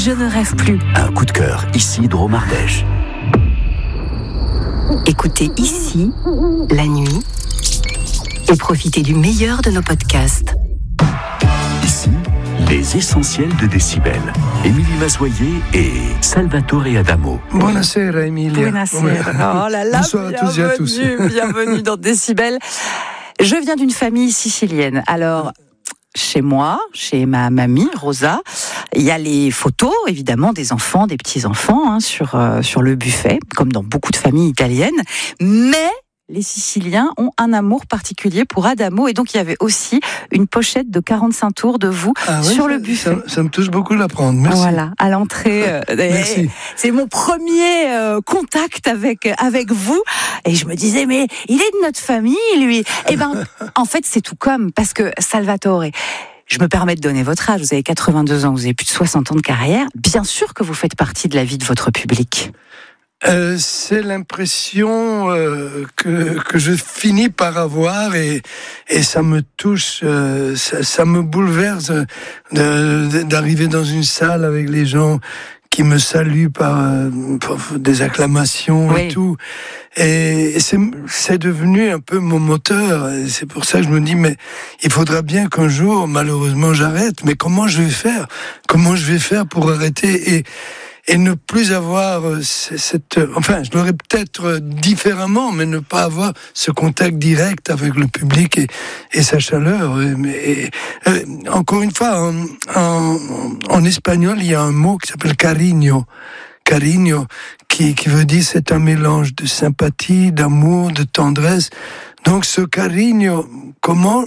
Je ne rêve plus. Un coup de cœur, ici Drôme Ardèche. Écoutez ici, la nuit, et profitez du meilleur de nos podcasts. Ici, les essentiels de Décibel. Émilie Mazoyer et Salvatore Adamo. Buonasera Emilia. Buonasera. Oh là là, bonsoir à tous et à tous. Bienvenue dans Décibel. Je viens d'une famille sicilienne. Alors, chez moi, chez ma mamie, Rosa, il y a les photos, évidemment, des enfants, des petits-enfants, sur le buffet, comme dans beaucoup de familles italiennes. Mais les Siciliens ont un amour particulier pour Adamo, et donc il y avait aussi une pochette de 45 tours de vous sur le buffet. Ça me touche beaucoup de l'apprendre, merci. Voilà, à l'entrée. Merci. C'est mon premier contact avec vous, et je me disais, mais il est de notre famille, lui. Eh ben, en fait, c'est tout comme, parce que Salvatore, je me permets de donner votre âge, vous avez 82 ans, vous avez plus de 60 ans de carrière, bien sûr que vous faites partie de la vie de votre public. C'est l'impression que je finis par avoir, et ça me touche, ça me bouleverse d'arriver dans une salle avec les gens qui me saluent par des acclamations, oui, et tout. Et c'est devenu un peu mon moteur. Et c'est pour ça que je me dis, mais il faudra bien qu'un jour, malheureusement, j'arrête. Mais comment je vais faire? Comment je vais faire pour arrêter et ne plus avoir enfin, je l'aurais peut-être différemment, mais ne pas avoir ce contact direct avec le public et sa chaleur. Encore une fois, en espagnol, il y a un mot qui s'appelle cariño. Cariño, qui veut dire c'est un mélange de sympathie, d'amour, de tendresse. Donc ce cariño, comment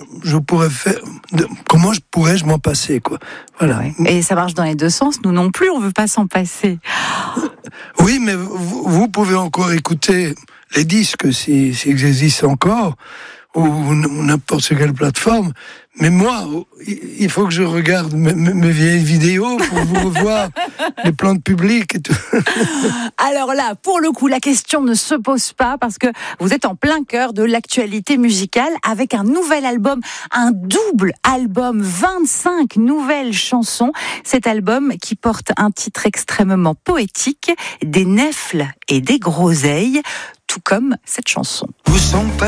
pourrais-je m'en passer, quoi. Voilà. Et ça marche dans les deux sens. Nous non plus, on veut pas s'en passer. Oui, mais vous pouvez encore écouter les disques s'ils existent encore, ou n'importe quelle plateforme. Mais moi, il faut que je regarde mes vieilles vidéos pour vous revoir les plans de public et tout. Alors là, pour le coup, la question ne se pose pas, parce que vous êtes en plein cœur de l'actualité musicale avec un nouvel album, un double album, 25 nouvelles chansons. Cet album qui porte un titre extrêmement poétique, des nèfles et des groseilles, tout comme cette chanson. Vous sentez